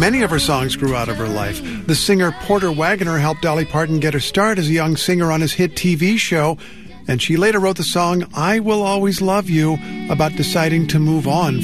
Many of her songs grew out of her life. The singer Porter Wagoner helped Dolly Parton get her start as a young singer on his hit TV show, and she later wrote the song I Will Always Love You about deciding to move on